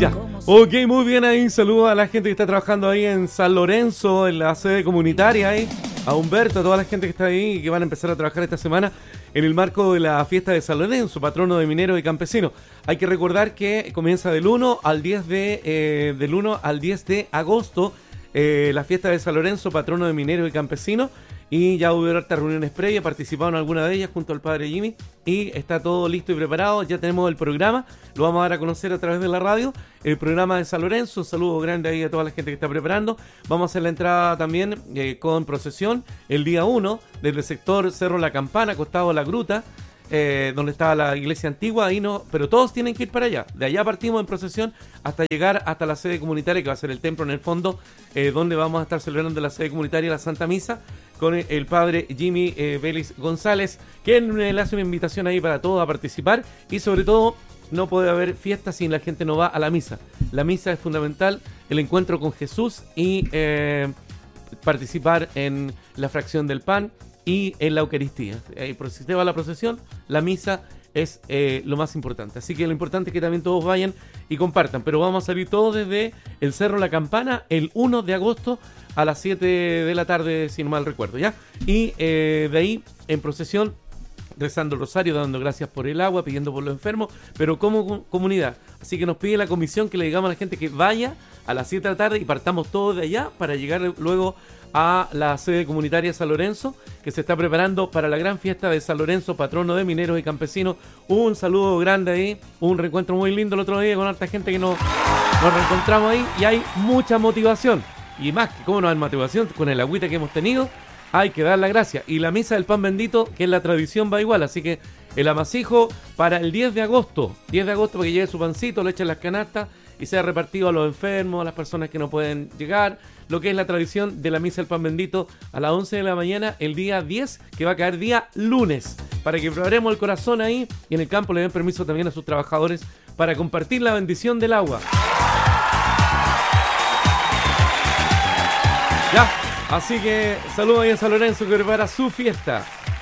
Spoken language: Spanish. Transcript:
Ya, ok, muy bien ahí. Saludos a la gente que está trabajando ahí en San Lorenzo, en la sede comunitaria ahí. A Humberto, a toda la gente que está ahí y que van a empezar a trabajar esta semana en el marco de la fiesta de San Lorenzo, patrono de mineros y campesinos. Hay que recordar que comienza del 1 al 10 de agosto la fiesta de San Lorenzo, patrono de mineros y campesinos. Y ya hubo hartas reuniones previas, participaron en alguna de ellas junto al padre Jimmy y está todo listo y preparado. Ya tenemos el programa, lo vamos a dar a conocer a través de la radio, el programa de San Lorenzo. Un saludo grande ahí a toda la gente que está preparando. Vamos a hacer la entrada también con procesión el día 1 desde el sector Cerro La Campana, costado de la gruta, donde estaba la iglesia antigua. Ahí no, pero todos tienen que ir para allá. De allá partimos en procesión hasta llegar hasta la sede comunitaria, que va a ser el templo en el fondo, donde vamos a estar celebrando la sede comunitaria, la Santa Misa, con el padre Jimmy Vélez González, quien le hace una invitación ahí para todos a participar. Y sobre todo, no puede haber fiesta sin la gente no va a la misa. La misa es fundamental, el encuentro con Jesús y participar en la fracción del pan y en la Eucaristía. Si usted va a la procesión, la misa es lo más importante. Así que lo importante es que también todos vayan y compartan. Pero vamos a salir todos desde el Cerro La Campana el 1 de agosto a las 7 de la tarde, si no mal recuerdo, ¿ya? Y de ahí, en procesión, rezando el rosario, dando gracias por el agua, pidiendo por los enfermos, pero como comunidad. Así que nos pide la comisión que le digamos a la gente que vaya a las 7 de la tarde y partamos todos de allá para llegar luego a la sede comunitaria San Lorenzo, que se está preparando para la gran fiesta de San Lorenzo, patrono de mineros y campesinos. Un saludo grande ahí, un reencuentro muy lindo el otro día con harta gente que nos reencontramos ahí y hay mucha motivación. Y más que cómo no hay motivación, con el agüita que hemos tenido, hay que dar la gracia. Y la misa del pan bendito, que es la tradición, va igual. Así que el amasijo para el 10 de agosto para que lleve su pancito, lo echen en las canastas y sea repartido a los enfermos, a las personas que no pueden llegar. Lo que es la tradición de la misa del pan bendito a las 11 de la mañana, el día 10, que va a caer día lunes. Para que preparemos el corazón ahí y en el campo le den permiso también a sus trabajadores para compartir la bendición del agua. Ya, así que saludos ahí a San Lorenzo que prepara su fiesta.